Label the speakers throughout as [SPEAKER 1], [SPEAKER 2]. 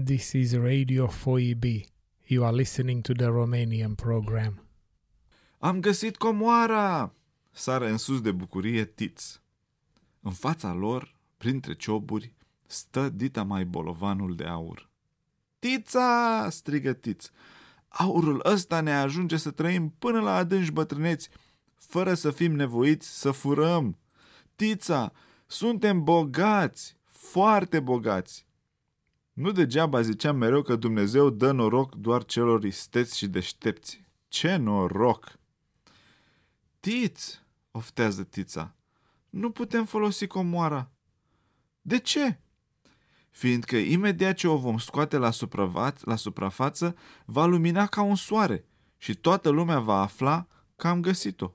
[SPEAKER 1] This is Radio 4EB. You are listening to the Romanian program.
[SPEAKER 2] Am găsit comoara! Sară în sus de bucurie Tiț. În fața lor, printre cioburi, stă dita mai bolovanul de aur. Tița! Strigă Tiț. Aurul ăsta ne ajunge să trăim până la adânci bătrâneți, fără să fim nevoiți să furăm. Tița! Suntem bogați! Foarte bogați! Nu degeaba ziceam mereu că Dumnezeu dă noroc doar celor isteți și deștepți. Ce noroc! Tiț! Oftează Tița. Nu putem folosi comoara. De ce? Fiindcă imediat ce o vom scoate la suprafață, va lumina ca un soare și toată lumea va afla că am găsit-o.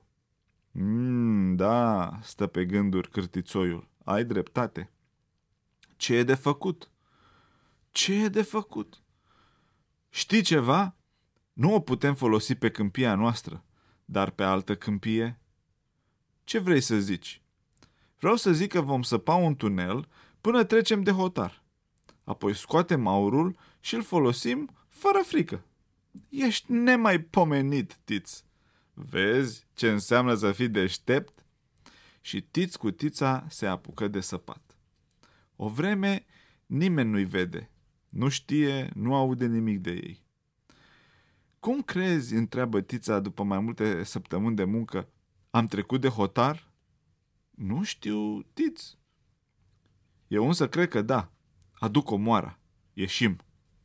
[SPEAKER 2] Da, stă pe gânduri cârtițoiul. Ai dreptate. Ce e de făcut? Ce e de făcut? Știi ceva? Nu o putem folosi pe câmpia noastră, dar pe altă câmpie? Ce vrei să zici? Vreau să zic că vom săpa un tunel până trecem de hotar. Apoi scoatem aurul și îl folosim fără frică. Ești nemaipomenit, Tiț. Vezi ce înseamnă să fii deștept? Și Tiț cu Tița se apucă de săpat. O vreme nimeni nu-i vede, nu știe, nu aude nimic de ei. Cum crezi, întreabă Tița după mai multe săptămâni de muncă, am trecut de hotar? Nu știu, Tiț. Eu însă cred că da. Aduc comoara. Ieșim.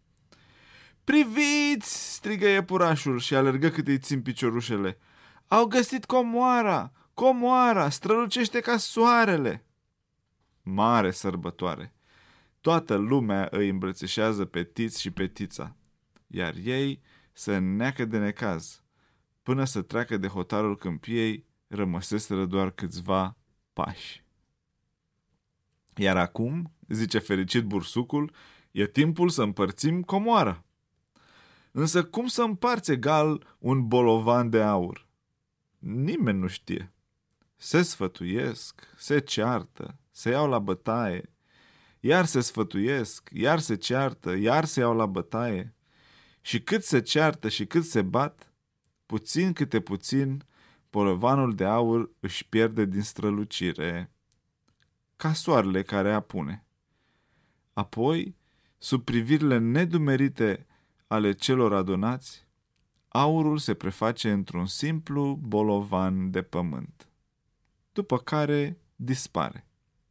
[SPEAKER 2] Priviți! Strigă iepurașul și alergă cât îi țin piciorușele. Au găsit comoara! Comoara! Strălucește ca soarele! Mare sărbătoare! Toată lumea îi îmbrățișează pe Tiț și pe Tița, iar ei se înneacă de necaz. Până să treacă de hotarul câmpiei, rămăseseră doar câțiva pași. Iar acum, zice fericit bursucul, e timpul să împărțim comoara. Însă cum să împarți egal un bolovan de aur? Nimeni nu știe. Se sfătuiesc, se ceartă, se iau la bătaie, iar se sfătuiesc, iar se ceartă, iar se iau la bătaie. Și cât se ceartă și cât se bat, puțin câte puțin, bolovanul de aur își pierde din strălucire, ca soarele care apune. Apoi, sub privirile nedumerite ale celor adunați, aurul se preface într-un simplu bolovan de pământ, după care dispare.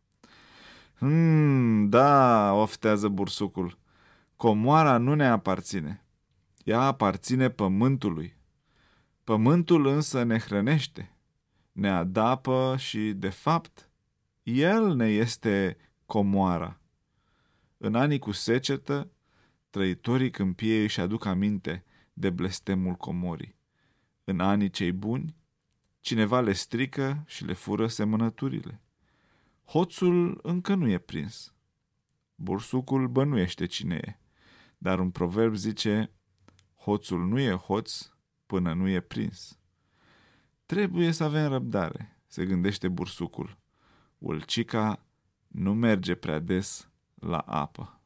[SPEAKER 2] Da, oftează bursucul, comoara nu ne aparține. Ea aparține pământului. Pământul însă ne hrănește, ne adapă și, de fapt, el ne este comoara. În anii cu secetă, trăitorii câmpiei își aduc aminte de blestemul comorii. În anii cei buni, cineva le strică și le fură semănăturile. Hoțul încă nu e prins. Bursucul bănuiește cine e, dar un proverb zice, hoțul nu e hoț până nu e prins. Trebuie să avem răbdare, se gândește bursucul. Ulcica nu merge prea des la apă.